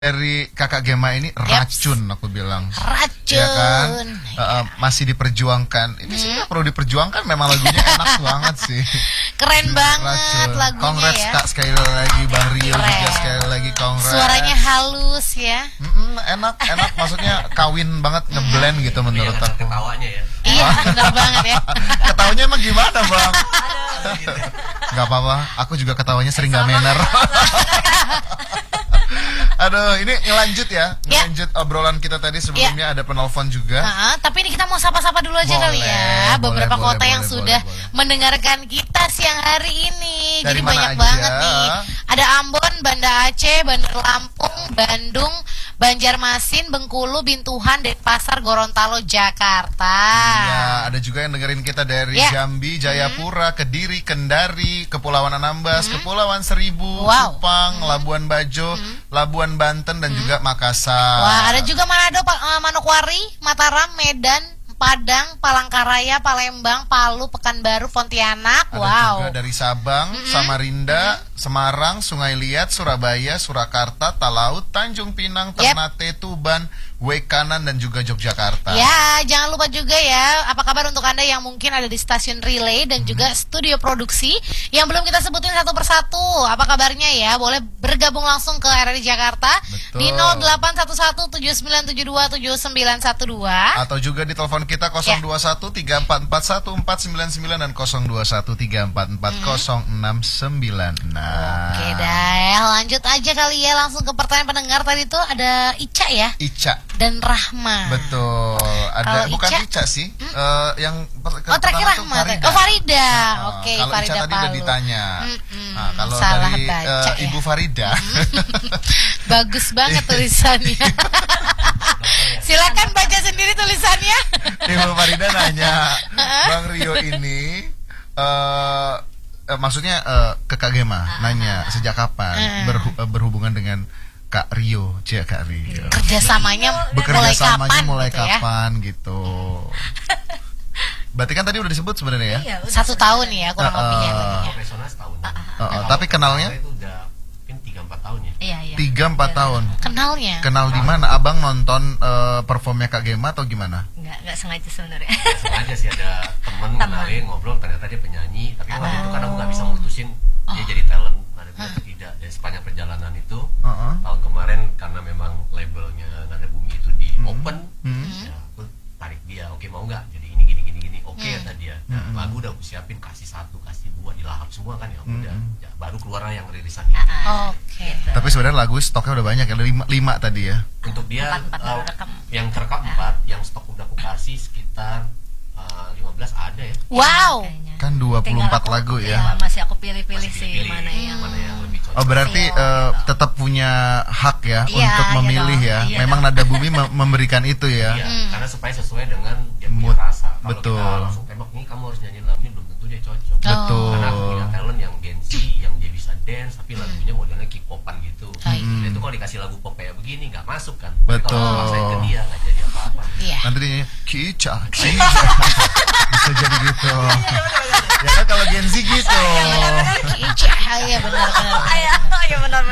Dari kakak Gema ini racun, aku bilang. Racun. Ya kan? Masih diperjuangkan. Ini sih nggak perlu diperjuangkan, memang lagunya enak banget sih. Keren banget Racun. lagunya. Congrats ya. Kak, sekali lagi Bang Rio Keren. juga sekali lagi congrats. Suaranya halus ya. Enak, maksudnya kawin banget, ngeblend gitu menurut Yang aku. ketawanya ya. Iya, benar banget ya. Ketawanya emang gimana Bang? Gak apa-apa, aku juga ketawanya sering gak manner. Aduh, ini ngelanjut ya. Ngelanjut obrolan kita tadi sebelumnya ada penelpon juga. Tapi ini kita mau sapa-sapa dulu aja kali ya. Beberapa kota yang sudah mendengarkan kita siang hari ini. Dari Jadi mana banyak aja? banget nih. Ada Ambon, Banda Aceh, Bandar Lampung, Bandung, Banjarmasin, Bengkulu, Bintuhan, Denpasar, Gorontalo, Jakarta. Ya, ada juga yang dengerin kita dari Jambi, Jayapura, Kediri, Kendari, Kepulauan Anambas, Kepulauan Seribu, Kupang, Labuan Bajo, Labuan Banten, dan juga Makassar. Wah, ada juga Manado, Manokwari, Mataram, Medan, Padang, Palangkaraya, Palembang, Palu, Pekanbaru, Pontianak. Ada juga dari Sabang, Samarinda, Semarang, Sungai Liat, Surabaya, Surakarta, Talaut, Tanjung Pinang, Ternate, Tuban, Wekanan, dan juga Yogyakarta. Ya, jangan lupa juga ya, apa kabar untuk Anda yang mungkin ada di stasiun relay dan juga studio produksi yang belum kita sebutin satu persatu. Apa kabarnya ya? Boleh bergabung langsung ke RRI Jakarta. Betul. Di 081179727912 atau juga di telepon kita 02134414999 dan 021344069. Oke dah, lanjut aja kali ya, langsung ke pertanyaan pendengar. Tadi tuh ada Ica ya? Ica dan Rahma. Betul. Ada Kalau bukan Ica, Ica sih. Yang terakhir Rahma. Farida. Oke, kalau Farida Ica tadi udah ditanya. Nah, kalau salah dari baca, Ibu Farida. Bagus banget tulisannya. Silakan baca sendiri tulisannya. Ibu Farida nanya, Bang Rio ini maksudnya ke Kak Gema, nanya sejak kapan berhubungan dengan Kak Rio, Kak Rio. Kerjasamanya mulai kapan gitu. Berarti kan tadi udah disebut sebenarnya ya? Iya, 1 tahun ya kurang lebihnya. Profesional setahun. Tapi kenalnya? Itu udah mungkin 3-4 tahun ya. Iya. 3-4 tahun. Kenalnya? Kenal di mana? Abang nonton performnya Kak Gema atau gimana? Enggak sengaja sebenarnya. Sengaja sih, ada temen kenalin, ngobrol, ternyata dia penyanyi. Tapi waktu itu kan aku gak bisa mutusin dia jadi talent atau tidak. Dan sepanjang perjalanan itu tahun kemarin karena memang labelnya Nada Bumi itu di open, ya aku tarik dia. Oke, mau nggak? Jadi ini gini. Oke, kata dia. Nah, lagu udah aku siapin, kasih 1, kasih 2, dilahap semua kan ya. Udah, ya, baru keluar yang rilisan gitu. Oke. Tapi sebenarnya lagu stoknya udah banyak ya, 5 tadi ya. Untuk dia 4 yang terekam 4, yang stok udah aku kasih sekitar 15 ada ya. Wow. Kan 24 lagu ya. Masih aku pilih-pilih sih mana yang lebih cocok. Oh, berarti tetap punya hak ya untuk memilih ya. Iya. Memang Nada Bumi memberikan itu ya. Iya, karena supaya sesuai dengan dia punya rasa. Kalau Betul. kita langsung tembak nih kamu harus nyanyi lagu ini, belum tentu dia cocok. Betul. Karena aku punya talent yang Gen Z, yang dia bisa dance tapi lagunya modelnya K-popan gitu. Dan itu kalau dikasih lagu pop kayak begini nggak masuk kan. Betul. Kalau maksain ke dia nggak jadi apa-apa. Iya. Nanti dia nyanyi Kica. Bisa jadi gitu. Ya kan kalau Gen Z gitu. Iya benar. Iya benar.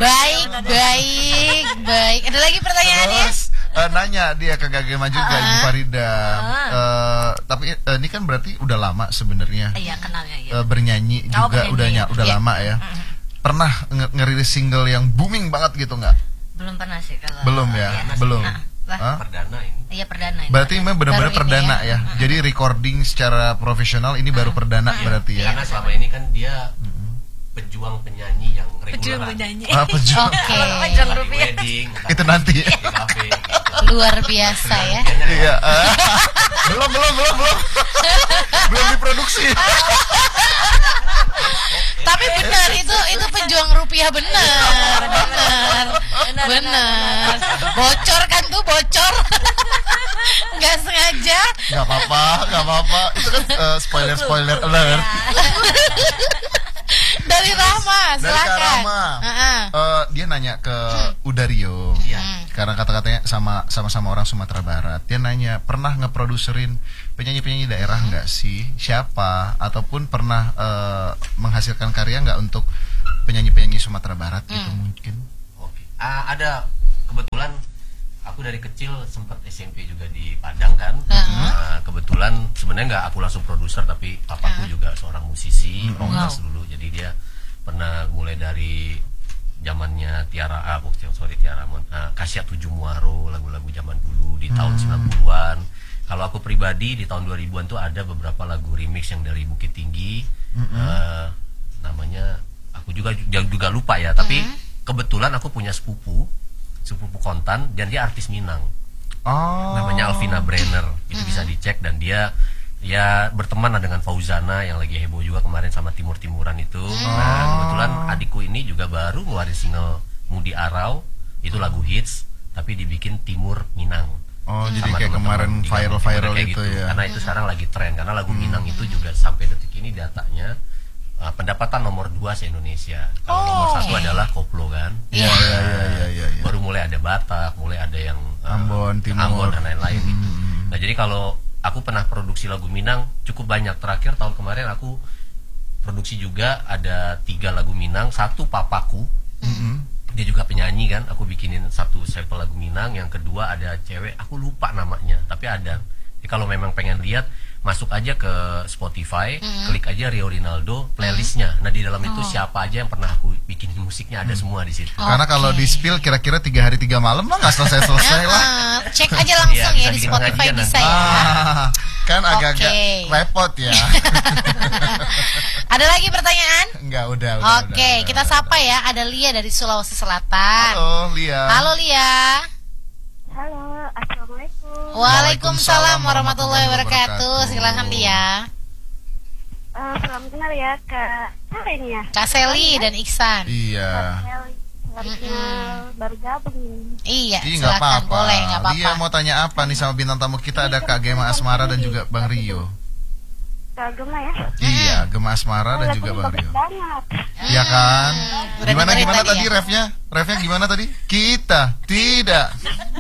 Baik. Ada lagi pertanyaannya? Terus nanya dia ke Kak Gema juga, Ibu Farida. Tapi ini kan berarti udah lama sebenarnya. Iya, kenalnya ya. Bernyanyi juga udah lama ya. Pernah ngerilis single yang booming banget gitu nggak? Belum pernah sih kalau. Belum ya, belum. Perdana ini. Iya, perdana ini. Berarti memang benar-benar perdana ya. Jadi recording secara profesional ini baru perdana berarti ya. Karena selama ini kan dia pejuang penyanyi yang reguler. Pejuang. Oke. Pejuang rupiah. Wedding, Itu nanti. di kafe gitu. Luar biasa ya. Iya. Belum. Belum diproduksi. Tapi benar itu pejuang rupiah benar. Bocor kan tuh bocor. Nggak sengaja. Nggak apa-apa. Itu kan spoiler alert. Dari Rahma, Dari silakan. Kak Rahma. Dia nanya ke Udario. Karena kata-katanya sama-sama orang Sumatera Barat. Dia nanya, pernah ngeproduserin penyanyi-penyanyi daerah nggak sih? Siapa? Ataupun pernah menghasilkan karya nggak untuk penyanyi-penyanyi Sumatera Barat gitu mungkin? Oke. Ada kebetulan aku dari kecil sempat SMP juga di Padang kan. Nah, kebetulan sebenarnya nggak aku langsung produser, tapi papaku juga seorang musisi, Rongas dulu. Jadi dia pernah mulai dari zamannya Kasia 7 Muaro, lagu-lagu zaman dulu di tahun 90-an. Kalau aku pribadi di tahun 2000-an tuh ada beberapa lagu remix yang dari Bukit Tinggi. Namanya aku juga lupa ya, tapi kebetulan aku punya sepupu kontan dan dia artis Minang. Namanya Alvina Brenner. Itu bisa dicek, dan dia berteman dengan Fauzana yang lagi heboh juga kemarin sama Timur-Timuran itu. Nah, kebetulan adikku ini juga baru ngeluarin single Mudi Arau, itu lagu hits tapi dibikin Timur Minang. Jadi kayak kemarin viral itu gitu. Ya. Karena itu sekarang lagi tren, karena lagu Minang itu juga sampai detik ini datanya pendapatan nomor 2 se-Indonesia. Kalau nomor 1 adalah koplo kan. Iya. Baru mulai ada Batak, mulai ada yang Ambon, Timur, dan lain-lain gitu. Nah, jadi kalau aku pernah produksi lagu Minang cukup banyak. Terakhir tahun kemarin aku produksi juga ada 3 lagu Minang. 1 papaku, dia juga penyanyi kan. Aku bikinin 1 sampel lagu Minang. Yang kedua ada cewek, aku lupa namanya, tapi ada. Jadi kalau memang pengen lihat, masuk aja ke Spotify, klik aja Rio Rinaldo playlistnya. Nah, di dalam itu siapa aja yang pernah aku bikin musiknya ada semua di situ. Karena kalau di spill kira-kira 3 hari 3 malam mah nggak selesai lah. Cek aja langsung ya di Spotify bisa ya. Kan agak-agak repot ya. Ada lagi pertanyaan? Enggak, udah. Oke, kita sapa ya. Ada Lia dari Sulawesi Selatan. Halo Lia. Halo Lia. Halo, assalamualaikum. Waalaikumsalam warahmatullahi wabarakatuh. Silakan Lia. Selamat kenal ya Kak Seli ya. Kak Seli dan Iksan. Iya. Selamat kenal, baru gabung ini. Iya, nggak silakan, apa-apa. boleh, nggak apa-apa. Dia mau tanya apa nih sama bintang tamu kita? Ada Kak Gema Asmara dan juga Bang Rio. Kak Gema ya. Iya, Gema Asmara dan juga Bang Rio. Banget. Iya kan? Udah Gimana dengerin tadi ya? refnya? Refnya gimana tadi? Kita tidak.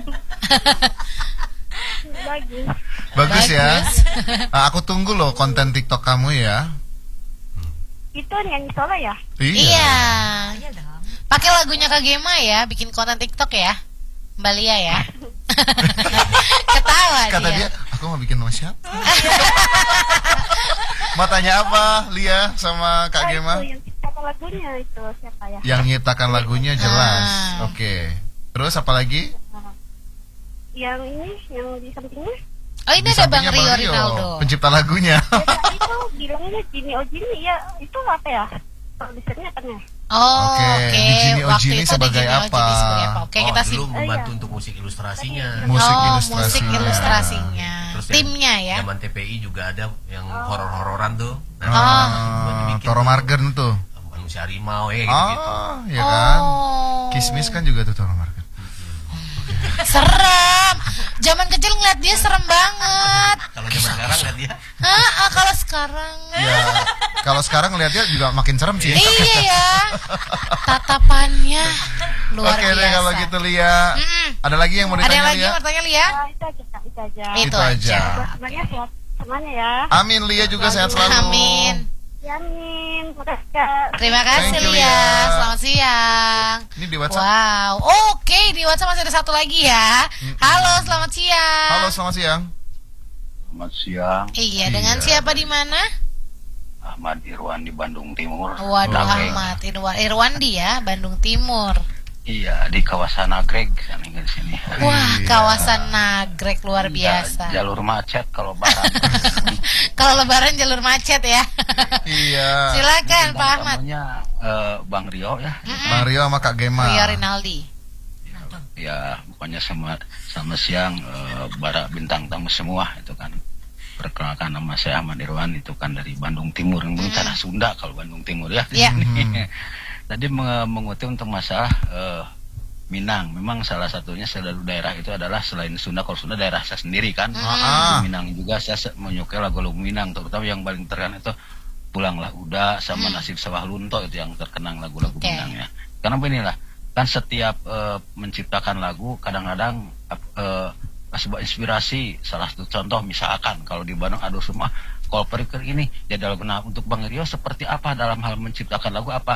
Bagus ya. Aku tunggu loh konten TikTok kamu ya. Itu nyanyi solo ya? Iya. Pakai lagunya Kak Gema ya, bikin konten TikTok ya, Mbak Lia ya. Ketawa Kata dia, aku mau bikin sama siapa? Mau tanya apa Lia sama Kak Gema? Itu yang ciptakan lagunya itu siapa ya? Yang nyiptakan lagunya jelas. Oke. Terus apa lagi? Yang ini, yang di sampingnya? Oh, ini Di ada Bang sampingnya Rio Rinaldo. pencipta lagunya. Itu bilangnya Jini Ojini ya. Itu apa ya? Produsernya kan ya? Oh, Oke. Di Jini Waktu Ojini itu sebagai di Jini apa? Ojini sebagai apa? Oke, kita dulu sih. membantu untuk musik ilustrasinya. Musik musik ilustrasinya. Terus Timnya ya. Zaman TPI juga ada yang horor-hororan tuh. Toro Margen tuh. Manusia harimau gitu. Ya kan. Kismis kan juga tuh Toro Margen. Serem. Zaman kecil ngeliat dia serem banget. Kalau zaman sekarang lihat dia. Kalau sekarang. Ya, kalau sekarang ngeliat dia juga makin serem sih. Iya ya. Tatapannya luar Oke biasa. deh kalau gitu Lia. Ada lagi yang mau Ada yang ditanya lagi Lia? mau tanya Lia? Itu aja Kak, itu aja. Itu Itu aja. aja. Semuanya sehat semuanya ya. Amin, Lia juga sehat selalu. Amin. Yamin, makasih Kak. Terima kasih Thank you, Lia. Lia. Selamat siang. Ini di WhatsApp. Wow. Oke, di WhatsApp masih ada satu lagi ya. Halo, selamat siang. Halo, selamat siang. Selamat siang, Iya, dengan siapa di mana? Ahmad Irwan di Bandung Timur. Waduh, Nagreg. Ahmad Irwandi ya, Bandung Timur. Iya, di kawasan Nagreg, sana di sini. Wah, kawasan Nagreg luar biasa. Jalur macet kalau barat. Kalau lebaran jalur macet ya. Iya. Silakan Pak Ahmad. Tamunya Bang Rio ya. Bang Rio sama Kak Gema. Rio Rinaldi. Ya, pokoknya sama siang para bintang tamu semua itu kan. Perkenalkan nama saya Ahmad Irwan, itu kan dari Bandung Timur, yang tanah Sunda kalau Bandung Timur ya. Iya. Tadi mengutip untuk masalah Minang, memang salah satunya selalu daerah itu adalah selain Sunda, kalau Sunda daerah saya sendiri kan. Minang juga saya menyukai lagu-lagu Minang, terutama yang paling terkenal itu Pulanglah Uda sama Nasib Sawah Lunto, itu yang terkenang lagu-lagu Minang ya. Karena inilah kan setiap menciptakan lagu kadang-kadang sebuah inspirasi. Salah satu contoh misalkan kalau di Bandung aduh semua kalau perikir ini jadi lagu. Nah, untuk Bang Rio seperti apa dalam hal menciptakan lagu, apa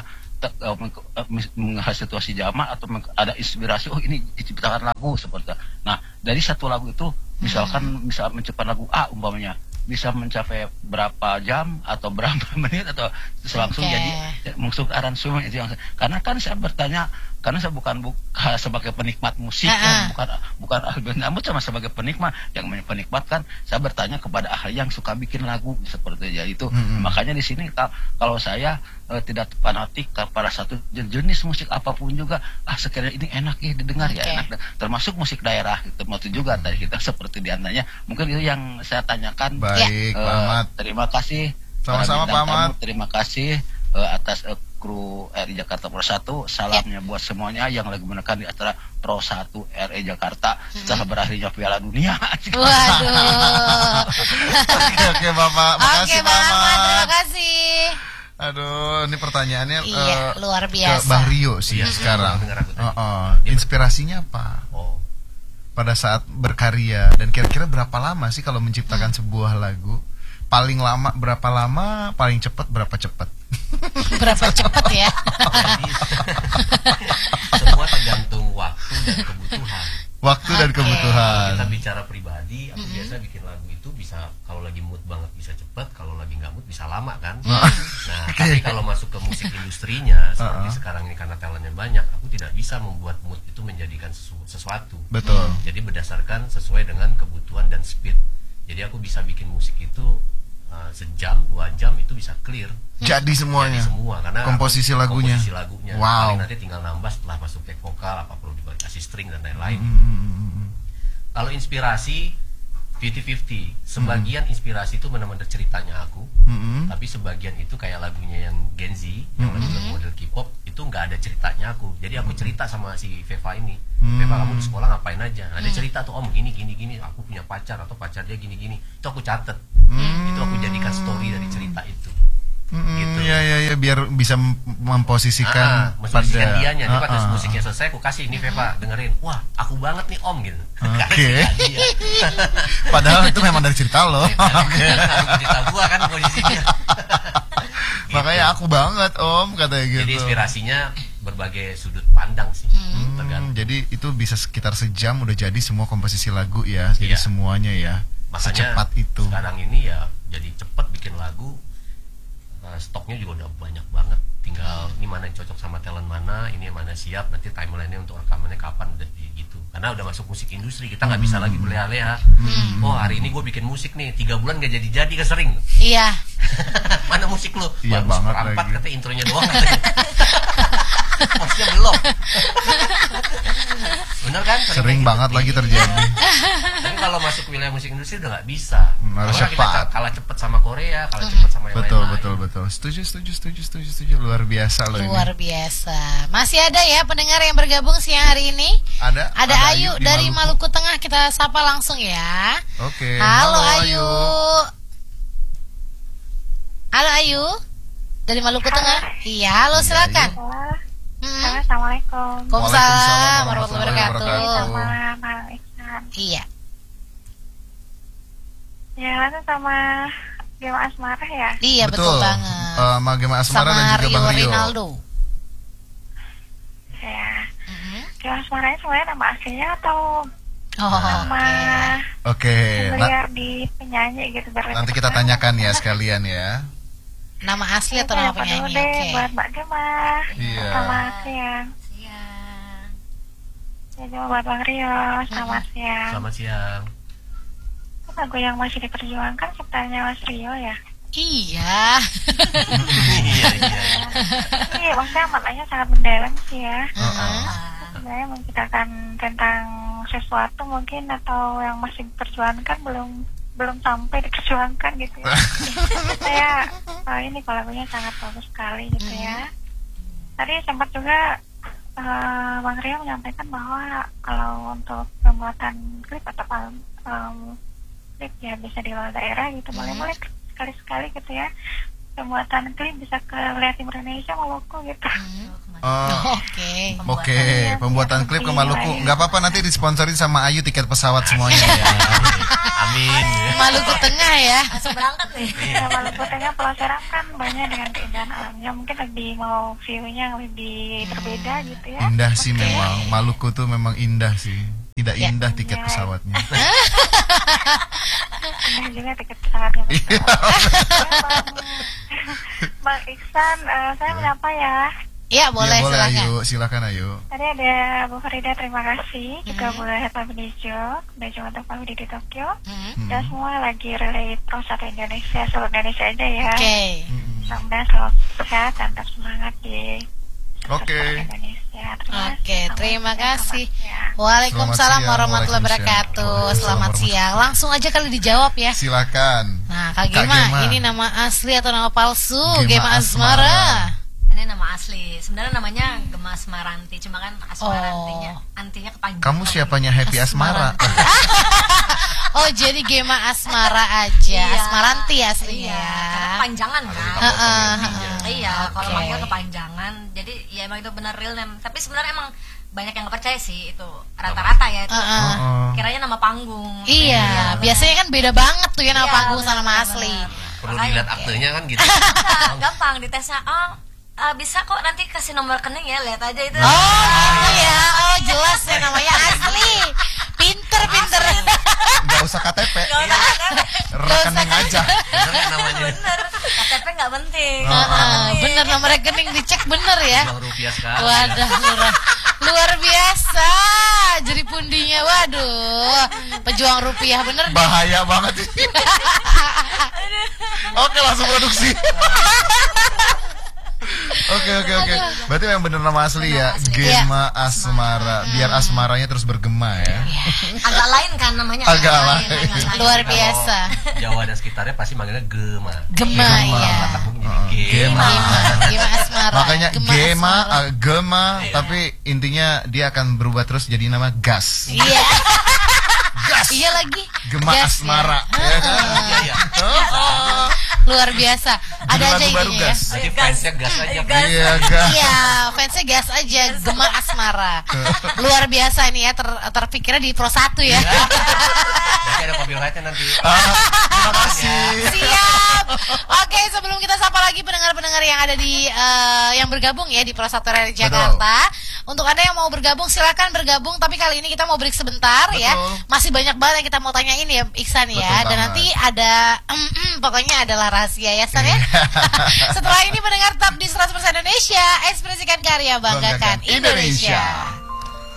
menghadapi situasi zaman atau ada inspirasi, oh ini diciptakan lagu seperti itu. Nah dari satu lagu itu misalkan bisa menciptakan lagu A umpamanya, bisa mencapai berapa jam atau berapa menit atau langsung jadi masuk aransemen itu yang karena kan saya bertanya, karena saya bukan sebagai penikmat musik ya, bukan ahli, namun sama sebagai penikmat yang penikmat kan saya bertanya kepada ahli yang suka bikin lagu seperti itu. Makanya di sini kalau saya tidak fanatik kepada satu jenis musik apapun juga, sekiranya ini enak ya didengar ya enak, termasuk musik daerah itu juga tadi kita seperti diantaranya. Mungkin itu yang saya tanyakan. Baik, Pak Ahmad. Terima kasih. Sama-sama Pak Ahmad. Terima kasih atas kru RI Jakarta Pro 1. Salamnya buat semuanya yang lagi menekan di acara Pro 1 RI Jakarta setelah berakhirnya Piala Dunia. Waduh. Oke Bapak, makasih Pak Ahmad. Terima kasih. Aduh, ini pertanyaannya luar biasa. Ke Bang Rio sih sekarang. Inspirasinya apa? Pada saat berkarya, dan kira-kira berapa lama sih kalau menciptakan sebuah lagu? Paling lama berapa lama? Paling cepat berapa cepat? Berapa cepat ya? Semua tergantung waktu dan kebutuhan. Waktu dan kebutuhan. Kita bicara pribadi, aku biasa bikin lagu itu bisa kalau lagi mood banget bisa cepat, kalau lagi nggak mood bisa lama kan. Nah, tapi kalau masuk ke musik industrinya seperti sekarang ini karena talentnya banyak, aku tidak bisa membuat mood itu menjadikan sesuatu. Betul. Jadi berdasarkan sesuai dengan kebutuhan dan speed. Jadi aku bisa bikin musik itu sejam, 2 jam itu bisa clear. Jadi semuanya. Jadi semua karena komposisi lagunya. Wow. Paling nanti tinggal nambah setelah masuk back vokal, apa perlu dikasih string dan lain-lain. Kalau inspirasi 50-50. Sebagian inspirasi itu benar-benar ceritanya aku, tapi sebagian itu kayak lagunya yang Gen Z, yang model K-pop itu nggak ada ceritanya aku. Jadi aku cerita sama si Veva ini, Veva kamu di sekolah ngapain aja? Ada cerita tuh om gini, aku punya pacar atau pacar dia gini. Itu aku catet, itu aku jadikan story dari cerita itu. Gitu. Ya, biar bisa memposisikan memposisikan dianya. Jadi pas musiknya selesai aku kasih ini Veva dengerin, wah aku banget nih om gitu. Oke. Padahal itu memang dari cerita lo. Oke. Cerita gua kan posisinya. Makanya aku banget om katanya gitu. Jadi inspirasinya berbagai sudut pandang sih. Jadi itu bisa sekitar sejam udah jadi semua komposisi lagu ya. Jadi semuanya ya. Makanya secepat itu. Sekarang ini ya jadi cepet bikin lagu. Stoknya juga udah banyak banget, tinggal ini mana yang cocok sama talent mana, ini yang mana siap, nanti timeline-nya untuk rekamannya kapan udah gitu. Karena udah masuk musik industri, kita nggak bisa lagi berleha-leha. Oh hari ini gue bikin musik nih, 3 bulan gak jadi kesering. Iya. Mana musik lu? Iya banget lagi. Katanya intronya doang katanya. Maksudnya belum. Bener kan? Sering banget lagi terjadi. Tapi kalau masuk wilayah musik industri udah nggak bisa. Harus cepat. kita kalah cepet sama Korea, kalah cepet sama yang lain-lain. Betul. Setuju. Luar biasa loh ini. Luar biasa. Masih ada ya pendengar yang bergabung siang hari ini? Ada Ayu dari Maluku Tengah, kita sapa langsung ya. Oke. Halo Ayu. Halo Ayu. Dari Maluku Tengah. Iya, halo silakan. Assalamualaikum. Waalaikumsalam warahmatullahi wabarakatuh. Sama Bang Iksan. Iya. Ya, itu sama Gema Asmara ya? Iya, betul banget. Sama Gema Asmara dan juga Bang Rio. Rinaldo. Ya. Gema Asmara itu sebenarnya nama aslinya atau nama familiar di penyanyi gitu? Nanti kita tanyakan ya sekalian ya. Nama asli atau nama penyanyi? Oke. Buat Mbak Gema. Iya. Selamat siang. Ya, juga buat Bang Rio. Selamat siang. Selamat siang. Itu lagu yang masih diperjuangkan ciptanya Mas Rio ya? Iya. Iya, maksudnya maknanya sangat mendalam sih ya. Sebenarnya menceritakan tentang sesuatu mungkin atau yang masih diperjuangkan belum sampai diperjuangkan gitu ya. Saya ini lagunya sangat bagus sekali gitu ya. Tadi sempat juga Bang Rio menyampaikan bahwa kalau untuk pembuatan klip atau klip ya bisa di luar daerah gitu, boleh sekali-sekali gitu ya. Pembuatan klip bisa ke wilayah Timur Indonesia, Maluku gitu. Oke, pembuatan klip ke Maluku. Nggak apa-apa, nanti disponsorin sama Ayu tiket pesawat semuanya ya. Amin. Maluku Tengah ya. Langsung berangkat nih. Ya, Maluku Tengah Pulau Seram kan banyak dengan keindahan alamnya. Mungkin lebih mau view-nya yang lebih berbeda gitu ya. Indah sih memang. Maluku tuh memang indah sih. Tidak indah tiket pesawatnya. Indah juga tiket pesawatnya. Bang Iksan, saya menyapa ya. Iya boleh, silakan Ayu. Tadi ada Bu Farida, terima kasih. Juga Bu Hetma Benijo, dan juga untuk Pak Widi di Tokyo. Dan semua lagi relay Pro 1 Indonesia, seluruh Indonesia aja ya. Mudah-mudahan selalu sehat dan tetap semangat di Indonesia. Terima kasih. Waalaikumsalam warahmatullahi wabarakatuh. Selamat siang. Langsung aja kali dijawab ya. Silakan. Nah, Kak Gema, ini nama asli atau nama palsu? Gema Asmara. Ini nama asli. Sebenarnya namanya Gema Asmaranti, cuma kan Asmarantinya antinya kepanjangan. Kamu siapanya Happy Asmara? Oh, jadi Gema Asmara aja. Asmaranti aslinya. Iya, karena kepanjangan kan. Iya, kalau manggil kepanjangan. Jadi ya emang itu benar real name. Tapi sebenarnya emang banyak yang nggak percaya sih itu rata-rata ya itu. Kiranya nama panggung. Iya, biasanya kan beda banget tuh ya nama panggung sama nama asli. Perlu dilihat aktenya kan gitu. Gampang ditesnya. Bisa kok nanti kasih nomor rekening ya, lihat aja itu. Oh gitu ya, jelas ya namanya asli. Pinter. Nggak usah KTP, rekening aja. Bener namanya. Bener, KTP nggak penting. Bener, nomor rekening dicek bener ya. Uang rupiah sekali. Waduh, luar biasa. Jadi pundinya, waduh, pejuang rupiah bener. Bahaya banget ini. Oke, langsung produksi. Oke. Berarti yang bener nama asli ya, Gema Asmara. Biar asmaranya terus bergema ya. Agak lain kan namanya. Agak lain. Luar biasa. Jawa dan sekitarnya pasti manggilnya Gema. Gema ya. Gema Asmara. Makanya Gema, tapi intinya dia akan berubah terus jadi nama Gas. Iya. Iya lagi. Gema Asmara. Iya. Luar biasa. Ada aja ininya ya. Jadi fansnya gas aja. Iya, gas. Iya, fansnya gas aja. Gema Asmara. Luar biasa ini ya, terpikirnya di Pro 1 ya. Nanti ada copyrightnya nanti. Terima kasih. Siap. Oke, sebelum kita sapa lagi pendengar-pendengar yang ada di yang bergabung ya di Pro 1 Radio Jakarta. Untuk Anda yang mau bergabung silakan bergabung, tapi kali ini kita mau break sebentar. Ya. Masih banyak banget yang kita mau tanyain ya Iksan ya. Dan nanti ada pokoknya adalah rahasia ya San ya. Setelah ini pendengar tetap di 100% Indonesia, ekspresikan karya, banggakan Indonesia.